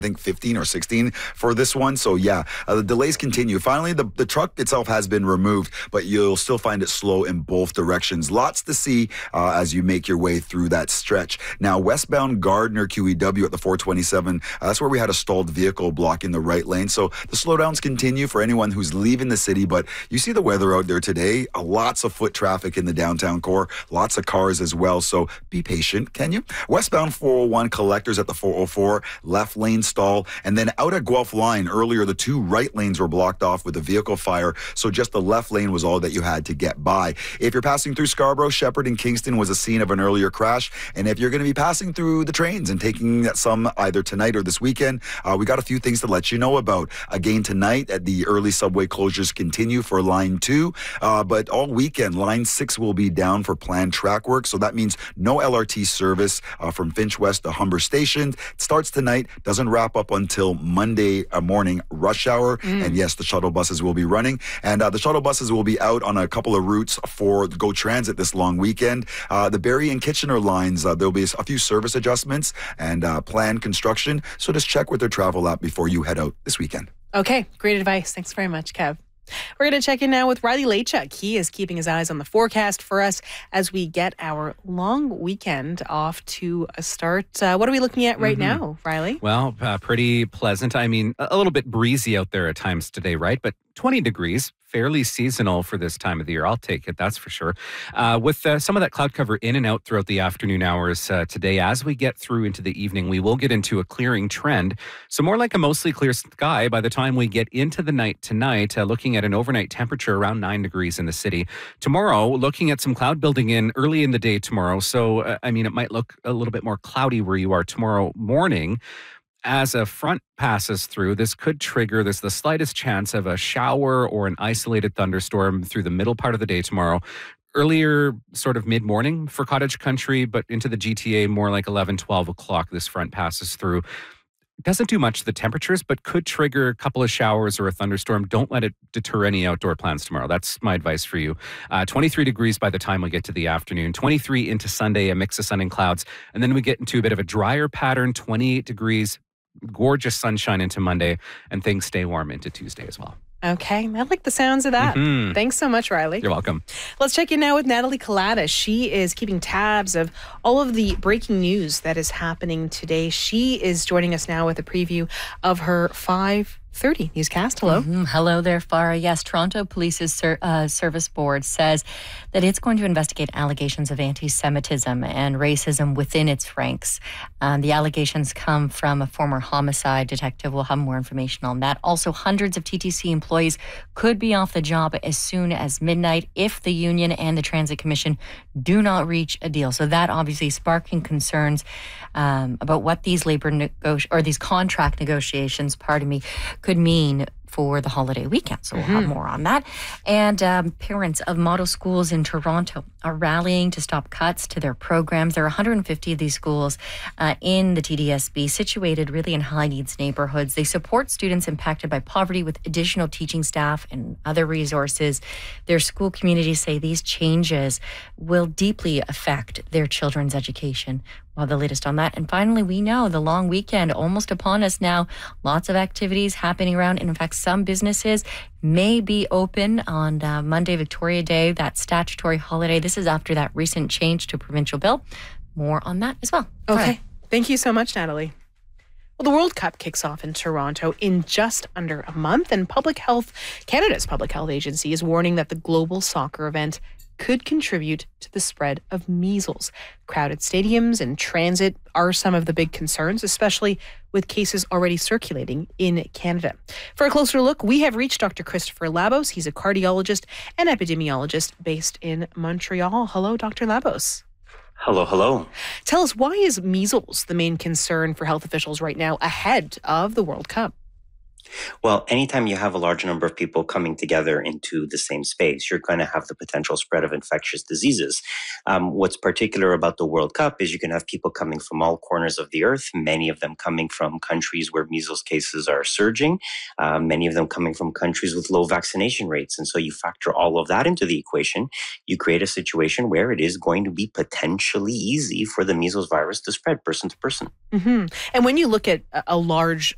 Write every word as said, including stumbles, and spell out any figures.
I think fifteen or sixteen for this one. So yeah, uh, the delays continue. Finally, the, the truck itself has been removed, but you'll still find it slow in both directions. Lots to see uh, as you make your way through that stretch. Now, westbound Gardner Q E W at the four twenty-seven, uh, that's where we had a stalled vehicle blocking the right lane. So the slowdowns continue for anyone who's leaving the city, but you see the weather out there today. Uh, lots of foot traffic in the downtown core, lots of cars as well. So be patient, can you? Westbound four oh one collectors at the four oh four, left lane stall. And then out at Guelph Line earlier, the two right lanes were blocked off with a vehicle fire. So just the left lane was all that you had to get by. If you're passing through Scarborough, Shepherd and Kingston was a scene of an earlier crash. And if you're going to be passing through the trains and taking some either tonight or this weekend, uh, we got a few things to let you know about. Again, tonight at the early subway closures continue for Line two. Uh, but all weekend, Line six will be down for planned track work. So that means no L R T service uh, from Finch West to Humber Station. It starts tonight, doesn't wrap up until Monday morning rush hour. Mm. And yes, the shuttle buses will be running. And uh, the shuttle buses will be out on a couple of routes for GO Transit this long weekend. Uh, the Barrie and Kitchener lines, uh, there'll be a few service adjustments and uh, planned construction. So just check with their travel app before you head out this weekend. Okay, great advice. Thanks very much, Kev. We're going to check in now with Riley Lachuk. He is keeping his eyes on the forecast for us as we get our long weekend off to a start. Uh, what are we looking at right mm-hmm. now, Riley? Well, uh, pretty pleasant. I mean, a little bit breezy out there at times today, right? But twenty degrees, fairly seasonal for this time of the year. I'll take it, that's for sure. Uh, with uh, some of that cloud cover in and out throughout the afternoon hours uh, today, as we get through into the evening, we will get into a clearing trend. So more like a mostly clear sky by the time we get into the night tonight, uh, looking at an overnight temperature around nine degrees in the city. Tomorrow, looking at some cloud building in early in the day tomorrow. So, uh, I mean, it might look a little bit more cloudy where you are tomorrow morning. As a front passes through, this could trigger, there's the slightest chance of a shower or an isolated thunderstorm through the middle part of the day tomorrow. Earlier, sort of mid-morning for Cottage Country, but into the G T A, more like eleven, twelve o'clock, this front passes through. Doesn't do much to the temperatures, but could trigger a couple of showers or a thunderstorm. Don't let it deter any outdoor plans tomorrow. That's my advice for you. Uh, twenty-three degrees by the time we get to the afternoon. twenty-three into Sunday, a mix of sun and clouds. And then we get into a bit of a drier pattern, twenty-eight degrees. Gorgeous sunshine into Monday, and things stay warm into Tuesday as well. Okay, I like the sounds of that. Mm-hmm. Thanks so much, Riley. You're welcome. Let's check in now with Natalie Kalata. She is keeping tabs of all of the breaking news that is happening today. She is joining us now with a preview of her five thirty newscast. Hello. Mm-hmm. Hello there, Farah. Yes, Toronto Police's ser- uh, Service Board says that it's going to investigate allegations of anti-Semitism and racism within its ranks. Um, the allegations come from a former homicide detective. We'll have more information on that. Also, hundreds of T T C employees could be off the job as soon as midnight if the union and the Transit Commission do not reach a deal. So that obviously sparking concerns um, about what these labor nego- or these contract negotiations, pardon me, could mean for the holiday weekend. So we'll mm-hmm. have more on that. And um, parents of model schools in Toronto are rallying to stop cuts to their programs. There are one hundred fifty of these schools uh, in the T D S B, situated really in high needs neighborhoods. They support students impacted by poverty with additional teaching staff and other resources. Their school communities say these changes will deeply affect their children's education. Well, the latest on that. And finally, we know the long weekend almost upon us now. Lots of activities happening around. And in fact, some businesses may be open on uh, Monday, Victoria Day, that statutory holiday. This is after that recent change to provincial bill. More on that as well. Okay. Right. Thank you so much, Natalie. Well, the World Cup kicks off in Toronto in just under a month, and Public Health Canada's Public Health Agency is warning that the global soccer event could contribute to the spread of measles. Crowded stadiums and transit are some of the big concerns, especially with cases already circulating in Canada. For a closer look, we have reached Doctor Christopher Labos. He's a cardiologist and epidemiologist based in Montreal. Hello, Doctor Labos. Hello, hello. Tell us, why is measles the main concern for health officials right now ahead of the World Cup? Well, anytime you have a large number of people coming together into the same space, you're going to have the potential spread of infectious diseases. Um, what's particular about the World Cup is you can have people coming from all corners of the earth, many of them coming from countries where measles cases are surging, uh, many of them coming from countries with low vaccination rates. And so you factor all of that into the equation, you create a situation where it is going to be potentially easy for the measles virus to spread person to person. Mm-hmm. And when you look at a large